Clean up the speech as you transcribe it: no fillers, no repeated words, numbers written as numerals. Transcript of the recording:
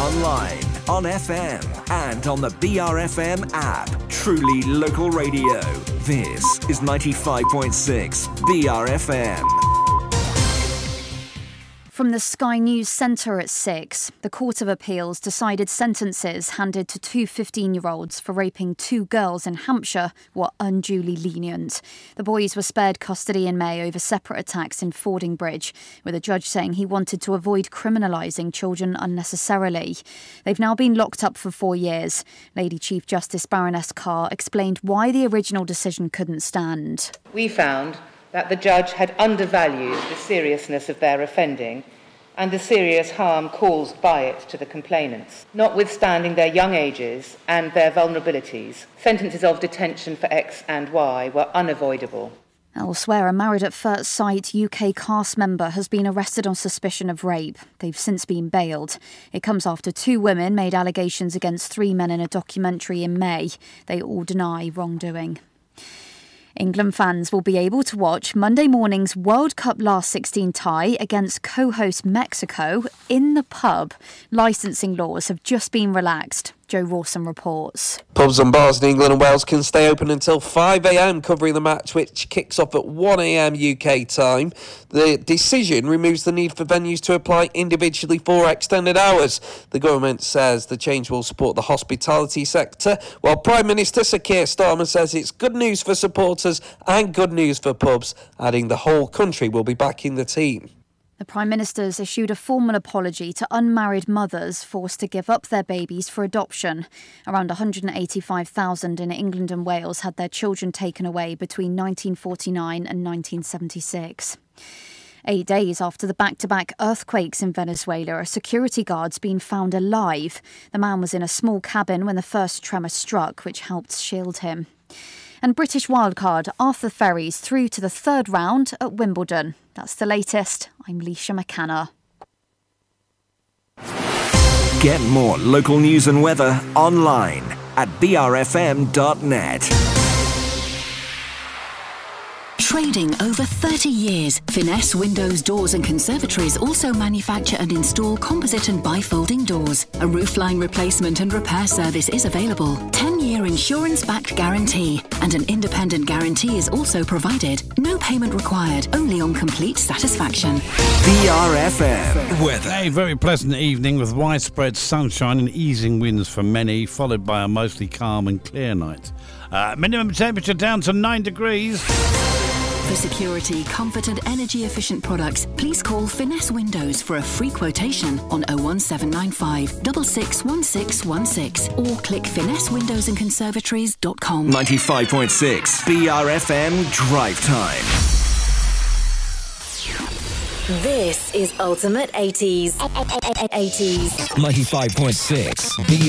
online, on FM, and on the BRFM app. Truly local radio. This is 95.6 BRFM. From the Sky News Centre at 6, the Court of Appeals decided sentences handed to two 15-year-olds for raping two girls in Hampshire were unduly lenient. The boys were spared custody in May over separate attacks in Fordingbridge, with a judge saying he wanted to avoid criminalising children unnecessarily. They've now been locked up for 4 years. Lady Chief Justice Baroness Carr explained why the original decision couldn't stand. We found that the judge had undervalued the seriousness of their offending and the serious harm caused by it to the complainants. Notwithstanding their young ages and their vulnerabilities, sentences of detention for X and Y were unavoidable. Elsewhere, a Married at First Sight UK cast member has been arrested on suspicion of rape. They've since been bailed. It comes after two women made allegations against three men in a documentary in May. They all deny wrongdoing. England fans will be able to watch Monday morning's World Cup last 16 tie against co-host Mexico in the pub. Licensing laws have just been relaxed. Joe Rawson reports. Pubs and bars in England and Wales can stay open until 5 a.m, covering the match, which kicks off at 1 a.m. UK time. The decision removes the need for venues to apply individually for extended hours. The government says the change will support the hospitality sector, while Prime Minister Sir Keir Starmer says it's good news for supporters and good news for pubs, adding the whole country will be backing the team. The Prime Minister's issued a formal apology to unmarried mothers forced to give up their babies for adoption. Around 185,000 in England and Wales had their children taken away between 1949 and 1976. 8 days after the back-to-back earthquakes in Venezuela, a security guard's been found alive. The man was in a small cabin when the first tremor struck, which helped shield him. And British wildcard Arthur Ferry's through to the third round at Wimbledon. That's the latest. I'm Leisha McCanna. Get more local news and weather online at brfm.net. Trading over 30 years, Finesse Windows, Doors and Conservatories also manufacture and install composite and bifolding doors. A roofline replacement and repair service is available. 10-year insurance-backed guarantee and an independent guarantee is also provided. No payment required, only on complete satisfaction. BRFM weather. A very pleasant evening with widespread sunshine and easing winds for many, followed by a mostly calm and clear night. Minimum temperature down to 9 degrees. For security, comfort and energy-efficient products, please call Finesse Windows for a free quotation on 01795 661616 or click finessewindowsandconservatories.com. 95.6 BRFM Drive Time. This is Ultimate 80s. 80s. 95.6 BRFM.